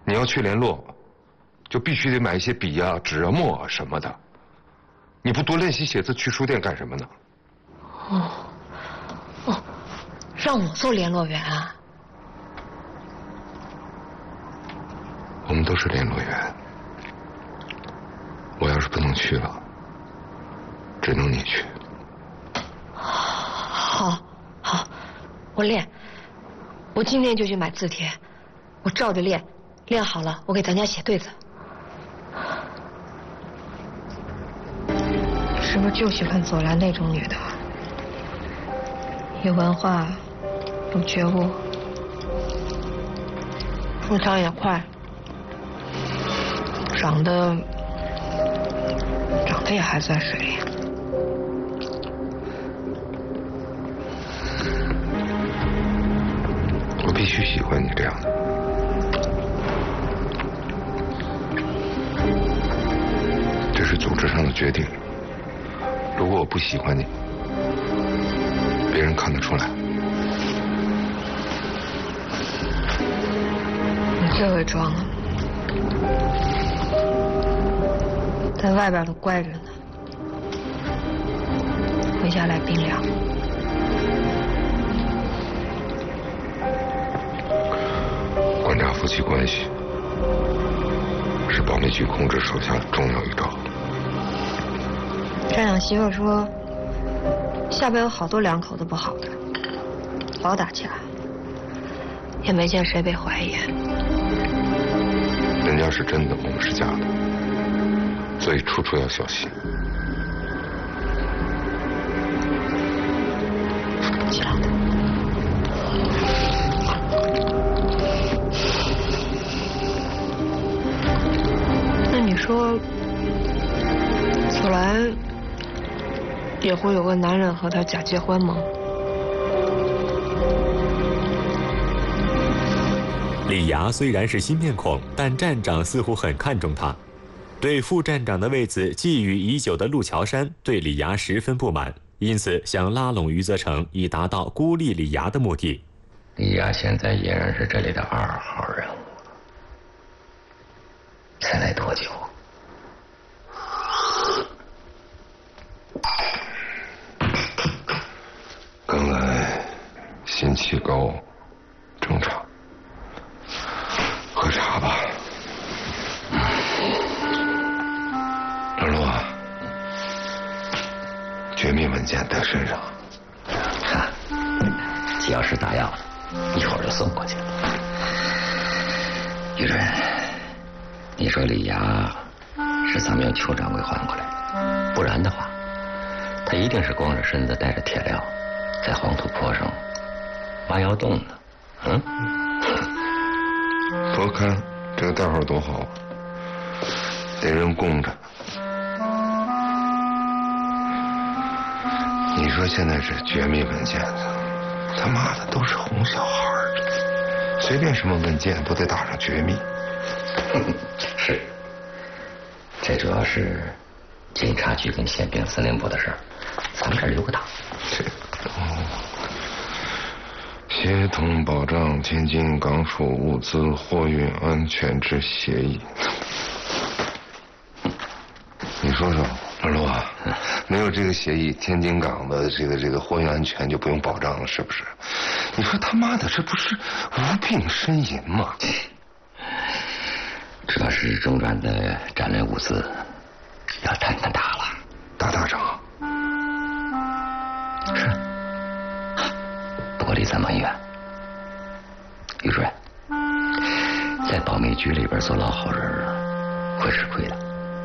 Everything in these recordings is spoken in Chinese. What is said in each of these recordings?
你要去联络，就必须得买一些笔啊、纸啊、墨啊什么的。你不多练习写字，去书店干什么呢？ 哦，让我做联络员啊？ 我们都是联络员。我要是不能去了，只能你去。 好，我练。我今天就去买字帖，我照着练，练好了我给咱家写对子。是不是就喜欢左兰那种女的？有文化，有觉悟，出场也快，长得也还算水灵。 我必须喜欢你这样的。这是组织上的决定。如果我不喜欢你，别人看得出来。 你这回装了，在外边都乖着呢，回家来冰凉。 观察夫妻关系是保密局控制手下的重要一招。 站长媳妇说，下边有好多两口子不好的，老打架，也没见谁被怀疑。 人家是真的，我们是假的，所以处处要小心。 假的。那你说，左兰也会有个男人和她假结婚吗？ 李涯虽然是新面孔，但站长似乎很看重他。对副站长的位子觊觎已久的陆桥山对李涯十分不满，因此想拉拢余则成，以达到孤立李涯的目的。 李涯现在依然是这里的2号人物，才来多久？ 刚来，心气高，正常。喝茶吧。老陆啊，绝密文件带身上。 哈，只要是打药了，一会儿就送过去。于主任，你说李涯是咱们用邱掌柜换过来的，不然的话，他一定是光着身子带着铁镣，在黄土坡上挖窑洞呢。 多看这个代号多好，得人供着。你说现在这绝密文件，他妈的都是哄小孩的，随便什么文件都得打上绝密。 是，这主要是警察局跟宪兵司令部的事儿，咱们这儿留个档。 协同保障天津港属物资货运安全之协议。你说说，老陆啊，没有这个协议，天津港的这个货运安全就不用保障了，是不是？你说他妈的，这不是无病呻吟吗？ 主要是中转的战略物资要谈大了， 打仗。 是，不过离咱们远。于主任，在保密局里边做老好人会吃亏的。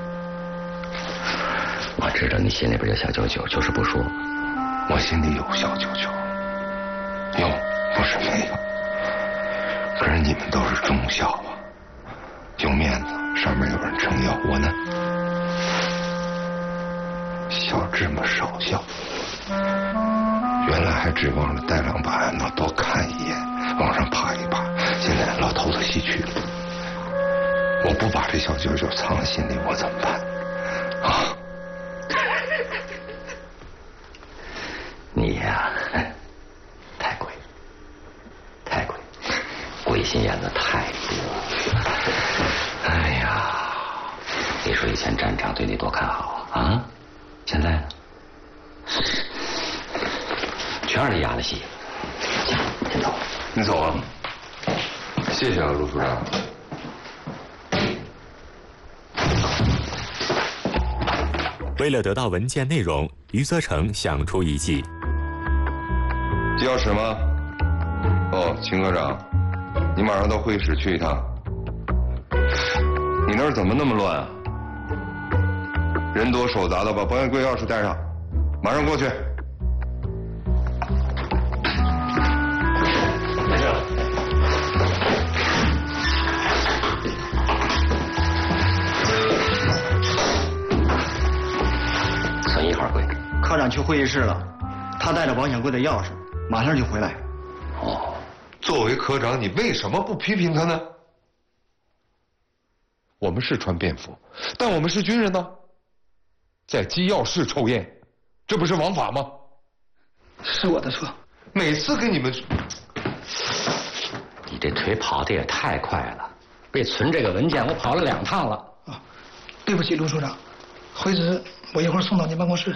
我知道你心里边有小九九，就是不说。 我心里有小九九，有，不是没有。可是你们都是中校啊，有面子，上面有人撑腰，我呢，小芝麻少校。原来还指望着带2把鞍呢，多看一眼，往上爬一爬。现在老头子西去了，我不把这小九九藏在心里，我怎么办？啊！ 你呀，太贵，贵心眼子太多。哎呀，别说以前站长对你多看好啊，现在呢，全是你演的戏。行，先走。 你走啊。谢谢啊，陆处长。 为了得到文件内容，余则成想出一计。 机要室吗？哦，秦科长，你马上到会议室去一趟。你那儿怎么那么乱啊？人多手杂的，把保险柜钥匙带上，马上过去。 没事。存1号柜。 科长去会议室了，他带着保险柜的钥匙，马上就回来。 哦，作为科长，你为什么不批评他呢？我们是穿便服，但我们是军人呢，在机要室抽烟，这不是违法吗？ 是我的错。 每次跟你们， 你这腿跑得也太快了，为存这个文件，我跑了2趟了。 啊，对不起，陆处长，回执我一会儿送到您办公室。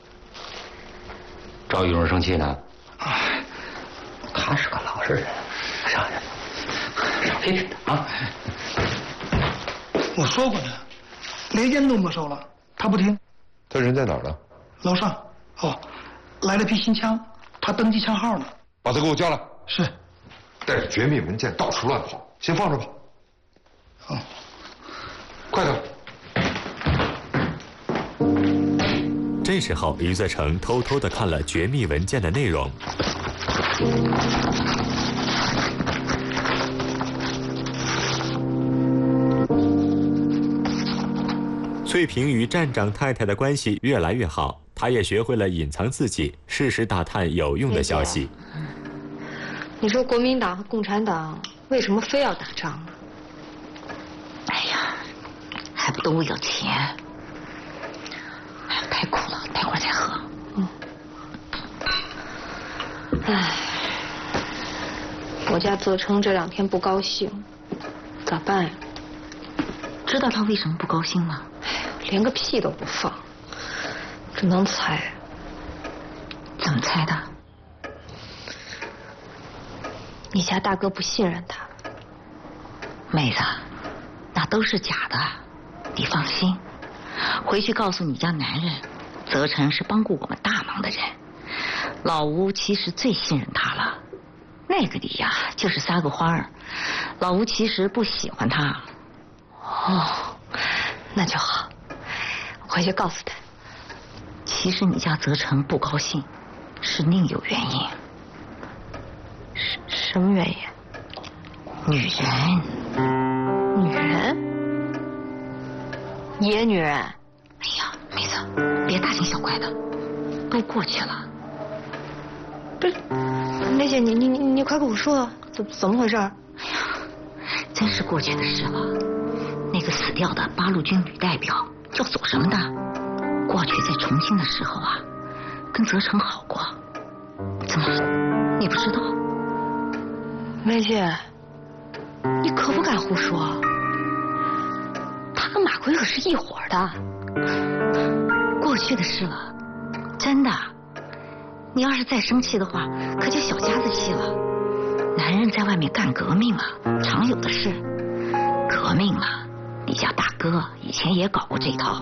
赵玉荣生气呢？ 哎， 他是个老实人，少批评他啊！ 我说过的，连烟都没收了，他不听。 他人在哪儿呢？ 楼上。哦，来了批新枪，他登记枪号呢。 把他给我叫来。 是。 带着绝密文件到处乱跑，先放着吧。 哦， 快点。 这时候，余则成偷偷地看了绝密文件的内容。翠萍与站长太太的关系越来越好，她也学会了隐藏自己，适时打探有用的消息。 你说国民党和共产党为什么非要打仗呢？ 哎呀，还不都为了钱？哎呀，太苦了，待会儿再喝。 唉，我家泽成这2天不高兴，咋办呀？ 知道他为什么不高兴吗？ 哎呀，连个屁都不放，只能猜。 怎么猜的？ 你家大哥不信任他。 妹子，那都是假的，你放心。回去告诉你家男人，泽成是帮过我们大忙的人，老吴其实最信任他了。那个里呀，就是撒个花儿，老吴其实不喜欢他。 哦，那就好，回去告诉他。 其实你家泽成不高兴，是另有原因。 什么原因？ 女人。 女人？野女人？ 哎呀，妹子，别大惊小怪的，都过去了。 不是，梅姐，你快跟我说，怎么回事？哎呀，真是过去的事了。那个死掉的8路军女代表叫左什么的，过去在重庆的时候啊，跟泽成好过。怎么，你不知道？ 梅姐，你可不敢胡说。他跟马奎可是一伙的。 过去的事了，真的。你要是再生气的话，可就小家子气了。男人在外面干革命了，常有的事。革命嘛，你家大哥以前也搞过这套。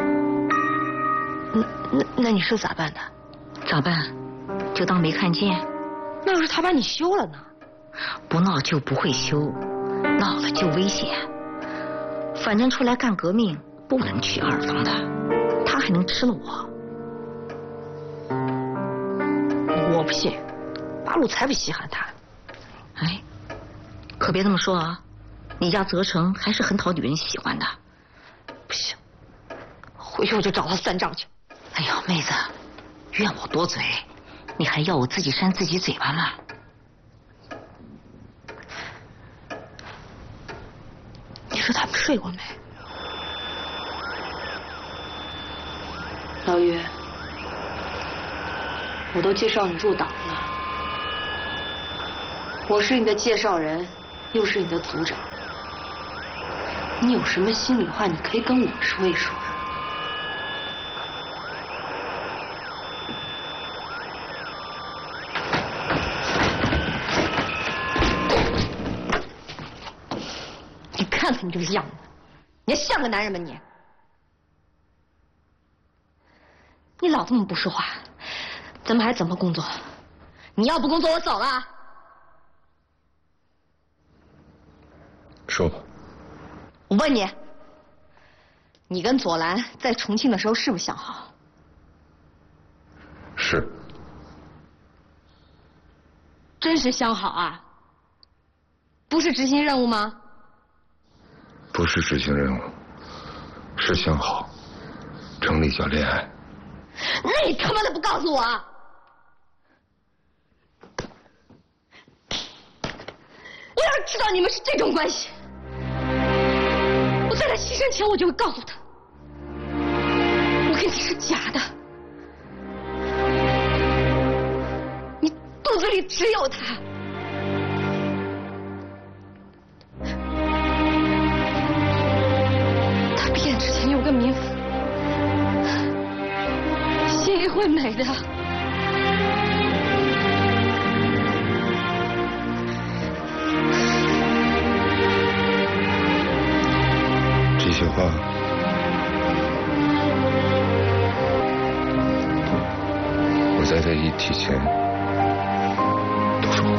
那你说咋办的？ 咋办？就当没看见。 那要是他把你休了呢？ 不闹就不会休，闹了就危险。反正出来干革命不能娶二房的，他还能吃了我。 我不信，8路才不稀罕他。 哎，可别这么说啊！你家泽成还是很讨女人喜欢的。 不行，回去我就找他算账去。 哎呀，妹子，怨我多嘴，你还要我自己扇自己嘴巴吗？ 你说他们睡过没？老于，我都介绍你入党了，我是你的介绍人， 又是你的组长，你有什么心里话，你可以跟我说一说啊。你看看你这个样子，你还像个男人吗你？你老这么不说话，咱们还怎么工作？你要不工作，我走了。 说吧。 我问你，你跟左蓝在重庆的时候是不是相好？ 是。 真是相好啊？不是执行任务吗？ 不是执行任务，是相好，城里叫恋爱。 那你他妈的不告诉我啊！我要是知道你们是这种关系，我在他牺牲前我就会告诉他，我跟你是假的，你肚子里只有他。他闭眼之前有个冥府，心里会美的。 这些话，我在他一提前